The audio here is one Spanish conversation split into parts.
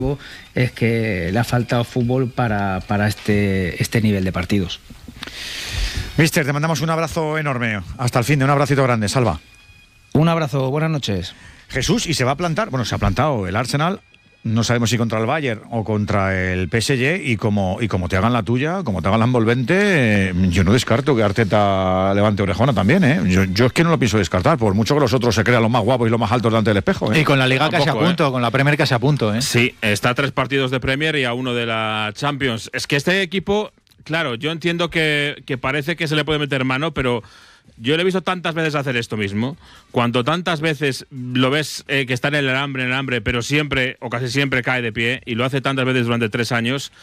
es que le ha faltado fútbol para este nivel de partidos. Mister, te mandamos un abrazo enorme. Hasta el fin de un abracito grande. Salva. Un abrazo, buenas noches. Jesús, y se va a plantar, bueno, se ha plantado el Arsenal, no sabemos si contra el Bayern o contra el PSG, y como te hagan la tuya, como te hagan la envolvente, yo no descarto que Arteta levante orejona también, ¿eh? Yo es que no lo pienso descartar, por mucho que los otros se crean los más guapos y los más altos delante del espejo, ¿eh? Y con la Liga casi a punto, con la Premier casi a punto, ¿eh? Sí, está a 3 partidos de Premier y a 1 de la Champions. Es que este equipo, claro, yo entiendo que parece que se le puede meter mano, pero yo le he visto tantas veces hacer esto mismo. Cuando tantas veces lo ves que está en el alambre, pero siempre o casi siempre cae de pie, y lo hace tantas veces durante 3 años,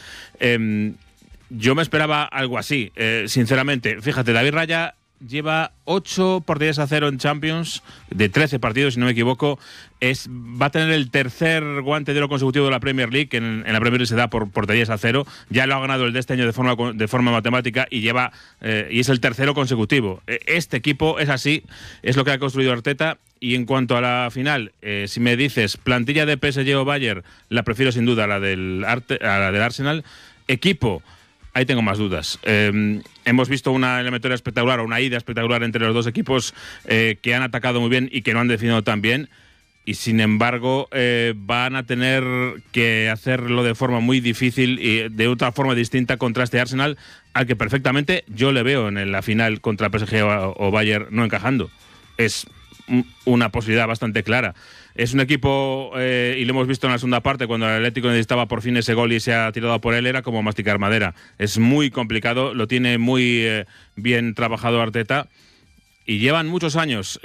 yo me esperaba algo así, sinceramente. Fíjate, David Raya lleva 8 partidas a 0 en Champions, de 13 partidos, si no me equivoco. Va a tener el tercer guante de oro consecutivo de la Premier League, que en la Premier League se da por porterías a 0. Ya lo ha ganado el de este año de forma matemática, y es el tercero consecutivo. Este equipo es así, es lo que ha construido Arteta. Y en cuanto a la final, si me dices plantilla de PSG o Bayern, la prefiero sin duda a la del Arsenal. Equipo, ahí tengo más dudas. Hemos visto una eliminatoria espectacular, o una ida espectacular entre los dos equipos que han atacado muy bien y que no han definido tan bien. Y sin embargo, van a tener que hacerlo de forma muy difícil y de otra forma distinta contra este Arsenal, al que perfectamente yo le veo en la final contra PSG o Bayern no encajando. Es una posibilidad bastante clara. Es un equipo, y lo hemos visto en la segunda parte, cuando el Atlético necesitaba por fin ese gol y se ha tirado por él, era como masticar madera. Es muy complicado, lo tiene muy bien trabajado Arteta, y llevan muchos años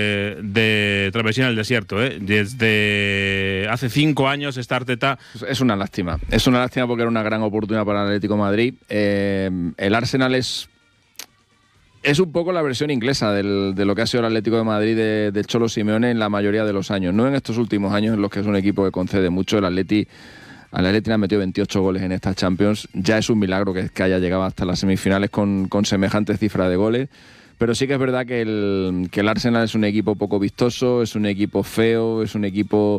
de travesía en el desierto, ¿eh? Desde hace 5 años está Arteta. Es una lástima porque era una gran oportunidad para el Atlético de Madrid. El Arsenal es un poco la versión inglesa de lo que ha sido el Atlético de Madrid de Cholo Simeone en la mayoría de los años. No en estos últimos años en los que es un equipo que concede mucho. Al Atleti le han metido 28 goles en estas Champions. Ya es un milagro que haya llegado hasta las semifinales con semejante cifra de goles. Pero sí que es verdad que el Arsenal es un equipo poco vistoso, es un equipo feo, es un equipo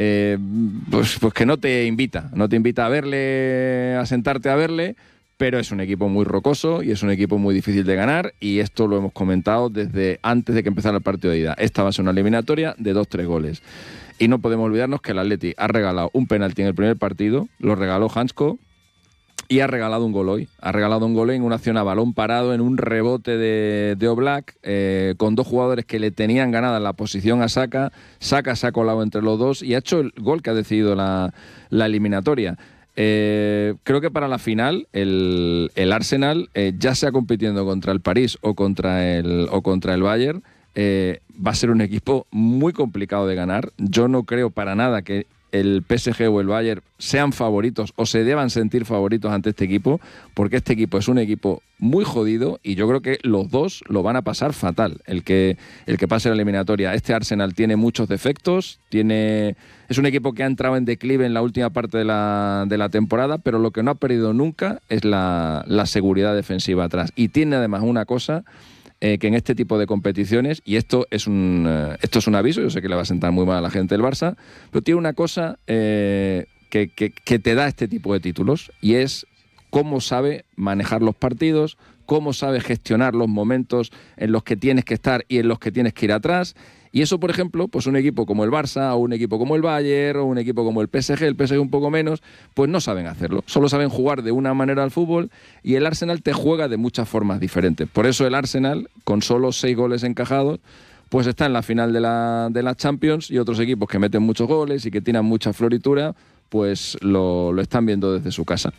pues que no te invita a verle, a sentarte a verle. Pero es un equipo muy rocoso y es un equipo muy difícil de ganar, y esto lo hemos comentado desde antes de que empezara el partido de ida. Esta va a ser una eliminatoria de 2-3 goles. Y no podemos olvidarnos que el Atleti ha regalado un penalti en el primer partido, lo regaló Hansko, y ha regalado un gol hoy. Ha regalado un gol en una acción a balón parado, en un rebote de Oblak, con 2 jugadores que le tenían ganada la posición a Saka. Saka se ha colado entre los dos y ha hecho el gol que ha decidido la eliminatoria. Creo que para la final el Arsenal, ya sea compitiendo contra el París o contra el Bayern, va a ser un equipo muy complicado de ganar. Yo no creo para nada que el PSG o el Bayern sean favoritos o se deban sentir favoritos ante este equipo, porque este equipo es un equipo muy jodido y yo creo que los dos lo van a pasar fatal, el que pase la eliminatoria. Este Arsenal tiene muchos defectos, es un equipo que ha entrado en declive en la última parte de la temporada, pero lo que no ha perdido nunca es la seguridad defensiva atrás, y tiene además una cosa que en este tipo de competiciones, y esto es un aviso, yo sé que le va a sentar muy mal a la gente del Barça, pero tiene una cosa que te da este tipo de títulos, y es cómo sabe manejar los partidos, cómo sabe gestionar los momentos en los que tienes que estar y en los que tienes que ir atrás. Y eso, por ejemplo, pues un equipo como el Barça, o un equipo como el Bayern, o un equipo como el PSG un poco menos, pues no saben hacerlo. Solo saben jugar de una manera al fútbol, y el Arsenal te juega de muchas formas diferentes. Por eso el Arsenal, con solo 6 goles encajados, pues está en la final de la Champions, y otros equipos que meten muchos goles y que tiran mucha floritura, pues lo están viendo desde su casa.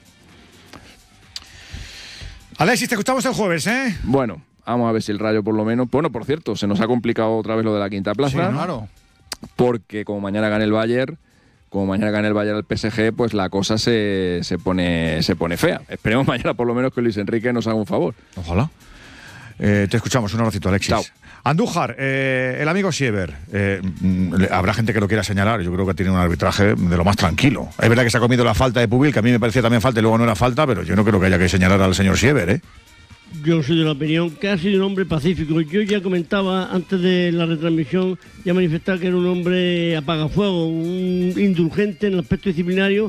Alexis, te escuchamos el jueves, ¿eh? Bueno, vamos a ver si el Rayo por lo menos... Bueno, por cierto, se nos ha complicado otra vez lo de la quinta plaza. Sí, claro. Porque como mañana gane el Bayern al PSG, pues la cosa se pone fea. Esperemos mañana por lo menos que Luis Enrique nos haga un favor. Ojalá. Te escuchamos. Un abracito, Alexis. Chao. Andújar, el amigo Siever, habrá gente que lo quiera señalar. Yo creo que tiene un arbitraje de lo más tranquilo. Es verdad que se ha comido la falta de Pubil, que a mí me parecía también falta y luego no era falta, pero yo no creo que haya que señalar al señor Siever, ¿eh? Yo soy de la opinión que ha sido un hombre pacífico. Yo ya comentaba antes de la retransmisión, ya manifestaba que era un hombre apagafuego, un indulgente en el aspecto disciplinario,